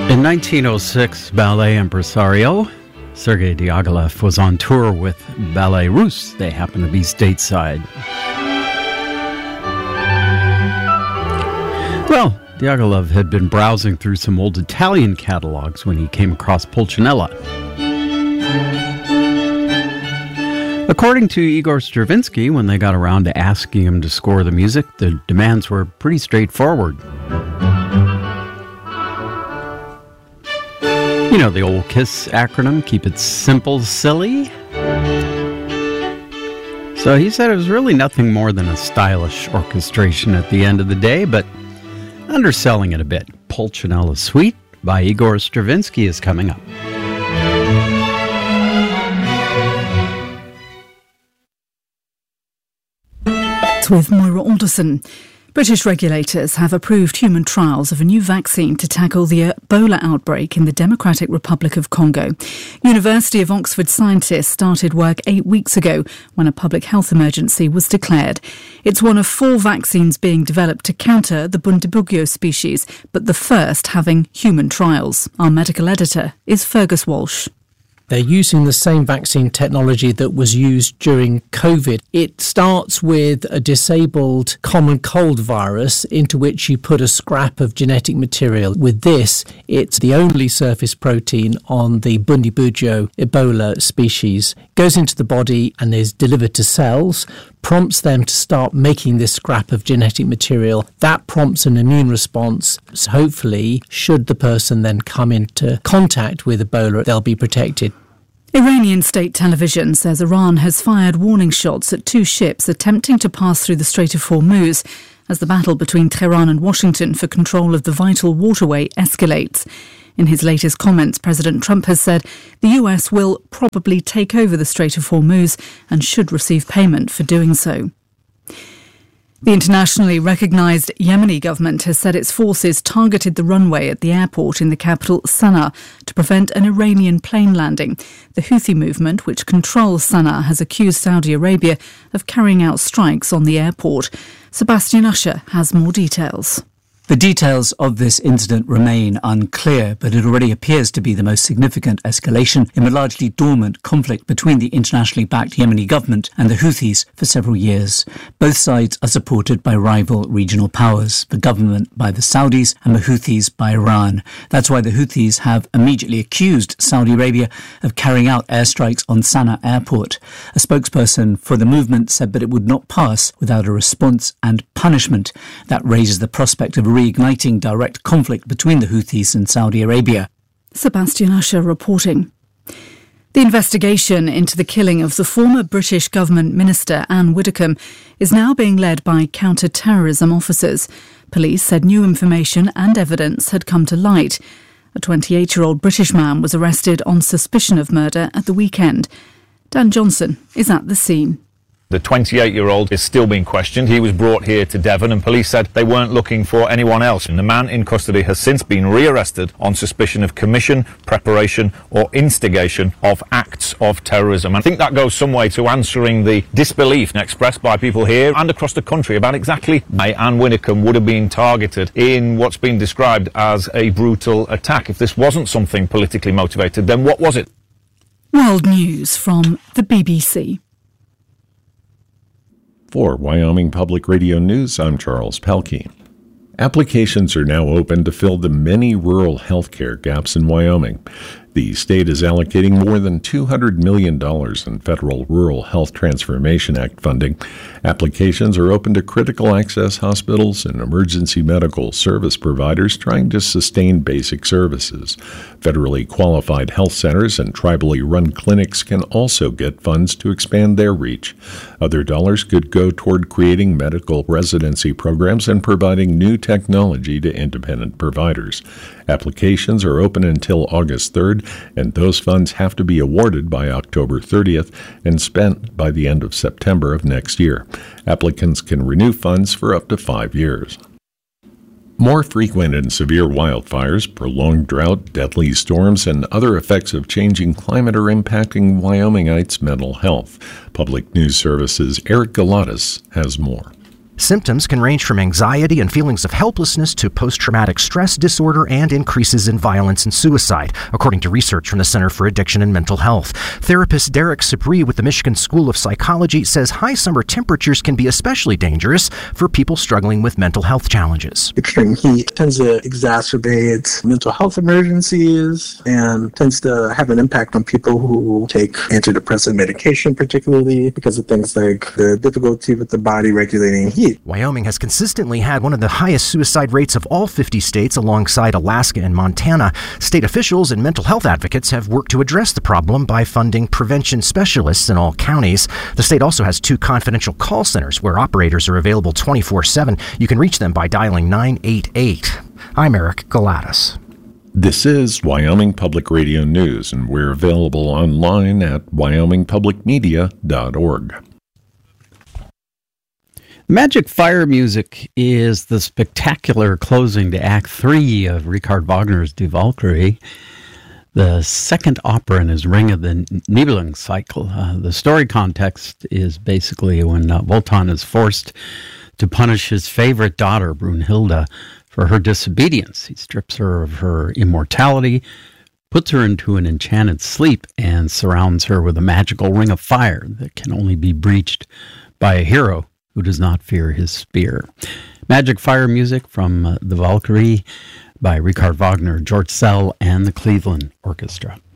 In 1906, ballet impresario Sergei Diaghilev was on tour with Ballet Russe. They happened to be stateside. Well, Diaghilev had been browsing through some old Italian catalogs when he came across Pulcinella. According to Igor Stravinsky, when they got around to asking him to score the music, the demands were pretty straightforward. You know, the old KISS acronym, keep it simple, silly. So he said it was really nothing more than a stylish orchestration at the end of the day, but underselling it a bit. Pulcinella Suite by Igor Stravinsky is coming up. With Moira Alderson. British regulators have approved human trials of a new vaccine to tackle the Ebola outbreak in the Democratic Republic of Congo. University of Oxford scientists started work 8 weeks ago when a public health emergency was declared. It's one of 4 vaccines being developed to counter the Bundibugyo species, but the first having human trials. Our medical editor is Fergus Walsh. They're using the same vaccine technology that was used during COVID. It starts with a disabled common cold virus into which you put a scrap of genetic material. With this, it's the only surface protein on the Bundibugyo Ebola species. It goes into the body and is delivered to cells, prompts them to start making this scrap of genetic material. That prompts an immune response. So hopefully, should the person then come into contact with Ebola, they'll be protected. Iranian state television says Iran has fired warning shots at 2 ships attempting to pass through the Strait of Hormuz as the battle between Tehran and Washington for control of the vital waterway escalates. In his latest comments, President Trump has said the US will probably take over the Strait of Hormuz and should receive payment for doing so. The internationally recognised Yemeni government has said its forces targeted the runway at the airport in the capital Sana'a to prevent an Iranian plane landing. The Houthi movement, which controls Sana'a, has accused Saudi Arabia of carrying out strikes on the airport. Sebastian Usher has more details. The details of this incident remain unclear, but it already appears to be the most significant escalation in a largely dormant conflict between the internationally backed Yemeni government and the Houthis for several years. Both sides are supported by rival regional powers, the government by the Saudis and the Houthis by Iran. That's why the Houthis have immediately accused Saudi Arabia of carrying out airstrikes on Sana'a airport. A spokesperson for the movement said that it would not pass without a response and punishment. That raises the prospect of reigniting direct conflict between the Houthis and Saudi Arabia. Sebastian Usher reporting. The investigation into the killing of the former British government minister Anne Widdecombe is now being led by counter-terrorism officers. Police said new information and evidence had come to light. A 28-year-old British man was arrested on suspicion of murder at the weekend. Dan Johnson is at the scene. The 28-year-old is still being questioned. He was brought here to Devon and police said they weren't looking for anyone else. And the man in custody has since been rearrested on suspicion of commission, preparation or instigation of acts of terrorism. I think that goes some way to answering the disbelief expressed by people here and across the country about exactly why Anne Widdecombe would have been targeted in what's been described as a brutal attack. If this wasn't something politically motivated, then what was it? World News from the BBC. For Wyoming Public Radio News, I'm Charles Pelkey. Applications are now open to fill the many rural health care gaps in Wyoming. The state is allocating more than $200 million in federal Rural Health Transformation Act funding. Applications are open to critical access hospitals and emergency medical service providers trying to sustain basic services. Federally qualified health centers and tribally run clinics can also get funds to expand their reach. Other dollars could go toward creating medical residency programs and providing new technology to independent providers. Applications are open until August 3rd, and those funds have to be awarded by October 30th and spent by the end of September of next year. Applicants can renew funds for up to 5 years. More frequent and severe wildfires, prolonged drought, deadly storms, and other effects of changing climate are impacting Wyomingites' mental health. Public News Service's Eric Galatas has more. Symptoms can range from anxiety and feelings of helplessness to post-traumatic stress disorder and increases in violence and suicide, according to research from the Center for Addiction and Mental Health. Therapist Derek Sabri with the Michigan School of Psychology says high summer temperatures can be especially dangerous for people struggling with mental health challenges. Extreme heat tends to exacerbate mental health emergencies and tends to have an impact on people who take antidepressant medication, particularly because of things like the difficulty with the body regulating heat. Wyoming has consistently had one of the highest suicide rates of all 50 states alongside Alaska and Montana. State officials and mental health advocates have worked to address the problem by funding prevention specialists in all counties. The state also has 2 confidential call centers where operators are available 24/7. You can reach them by dialing 988. I'm Eric Galatas. This is Wyoming Public Radio News, and we're available online at wyomingpublicmedia.org. Magic Fire Music is the spectacular closing to Act 3 of Richard Wagner's Die Walküre, the second opera in his Ring of the Nibelung cycle. The story context is basically when Wotan is forced to punish his favorite daughter, Brunhilde, for her disobedience. He strips her of her immortality, puts her into an enchanted sleep, and surrounds her with a magical ring of fire that can only be breached by a hero who does not fear his spear. Magic Fire Music from the Valkyrie by Richard Wagner, George Szell, and the Cleveland Orchestra.